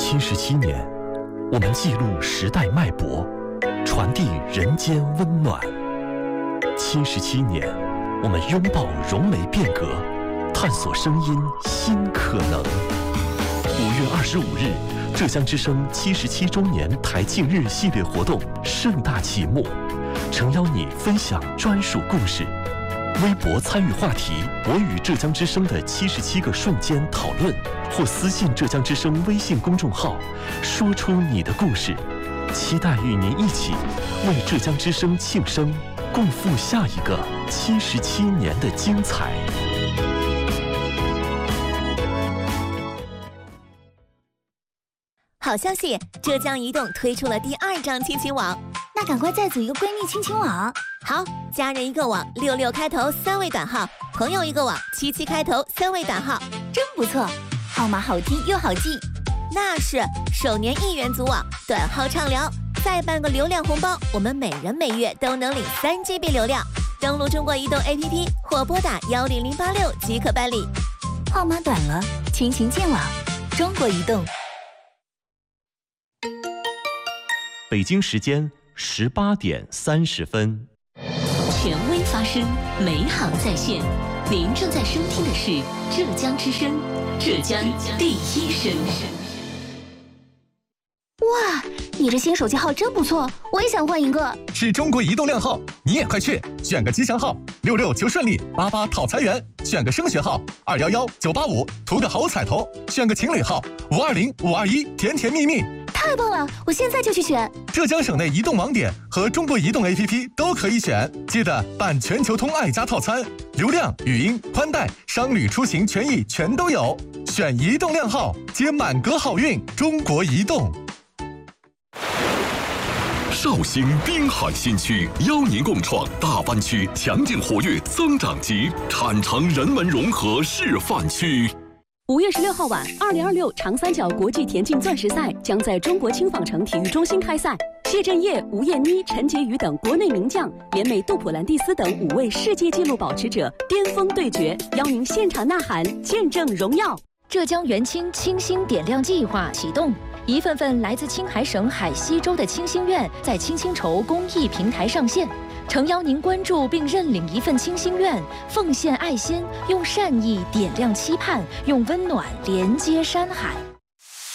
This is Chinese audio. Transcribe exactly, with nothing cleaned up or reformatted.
七十七年，我们记录时代脉搏，传递人间温暖。七十七年，我们拥抱融媒变革，探索声音新可能。五月二十五日，浙江之声七十七周年台庆日系列活动盛大启幕，诚邀你分享专属故事。微博参与话题“我与浙江之声的七十七个瞬间”讨论，或私信浙江之声微信公众号，说出你的故事。期待与您一起为浙江之声庆生，共赴下一个七十七年的精彩。 好消息，浙江移动推出了第二张亲情网， 那赶快再组一个闺蜜亲情网。 好，家人一个网，六六开头三位短号；朋友一个网，七七开头三位短号， 真不错，号码好听又好记。 那是，首年一元组网，短号畅聊，再办个流量红包，我们每人每月都能领三 G B 流量。登录中国移动 A P P 或拨打幺零零八六即可办理。 号码短了，亲情建网，中国移动。 北京时间十八点三十分。 权威发声，美好在线。您正在收听的是浙江之声，浙江第一声。 哇，你这新手机号真不错，我也想换一个。 是中国移动靓号，你也快去选个吉祥号，六六求顺利，八八讨财源，选个升学号，二幺幺九八五图个好彩头，选个情侣号，五二零五二一甜甜蜜蜜。 太棒了，我现在就去选。 浙江省内移动网点和中国移动 A P P 都可以选，记得办全球通爱家套餐，流量、语音、宽带、商旅出行权益全都有。选移动靓号，接满格好运。中国移动。 绍兴滨海新区邀您共创大湾区强劲活跃增长极产城人文融合示范区。 五月十六号晚，二零二六长三角国际田径钻石赛将在中国青纺城体育中心开赛。谢震业、吴艳妮、陈洁瑜等国内名将，联美杜普兰蒂斯等五位世界纪录保持者巅峰对决，邀您现场呐喊，见证荣耀。 浙江元清清星点亮计划启动，一份份来自青海省海西州的清心愿在清薪筹公益平台上线，诚邀您关注并认领一份清心愿，奉献爱心，用善意点亮期盼，用温暖连接山海。